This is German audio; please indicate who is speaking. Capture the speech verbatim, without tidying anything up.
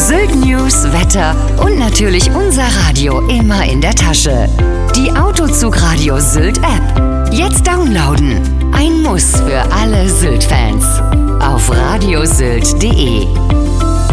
Speaker 1: Sylt News, Wetter und natürlich unser Radio immer in der Tasche. Die Autozug-Radio Sylt App. Jetzt downloaden. Ein Muss für alle Sylt-Fans. Auf radiosylt punkt de.